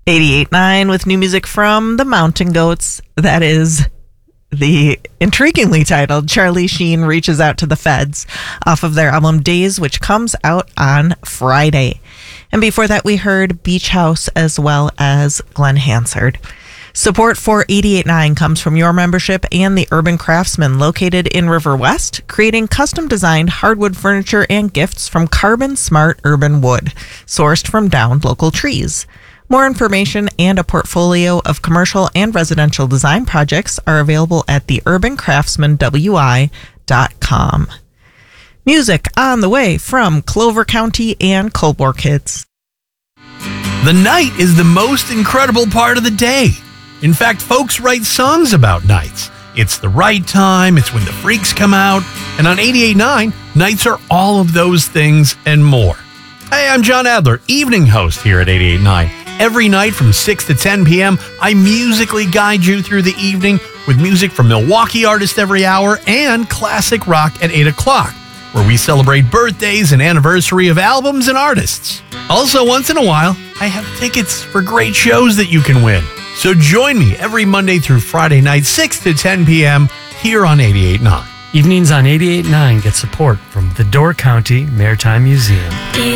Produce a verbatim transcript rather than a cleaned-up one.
eighty-eight point nine with new music from the Mountain Goats. That is the intriguingly titled Charlie Sheen Reaches Out to the Feds off of their album Days, which comes out on Friday. And before that, we heard Beach House as well as Glenn Hansard. Support for eighty-eight point nine comes from your membership and the Urban Craftsman located in River West, creating custom-designed hardwood furniture and gifts from Carbon Smart Urban Wood, sourced from downed local trees. More information and a portfolio of commercial and residential design projects are available at the urban craftsman w i dot com. Music on the way from Clover County and Coldwater Kids. The night is the most incredible part of the day. In fact, folks write songs about nights. It's the right time, it's when the freaks come out, and on eighty-eight point nine, nights are all of those things and more. Hey, I'm John Adler, evening host here at eighty-eight point nine. Every night from six to ten p.m., I musically guide you through the evening with music from Milwaukee artists every hour and classic rock at eight o'clock, where we celebrate birthdays and anniversary of albums and artists. Also, once in a while, I have tickets for great shows that you can win. So join me every Monday through Friday night, six to ten p.m. here on eighty-eight point nine. Evenings on eighty-eight point nine get support from the Door County Maritime Museum.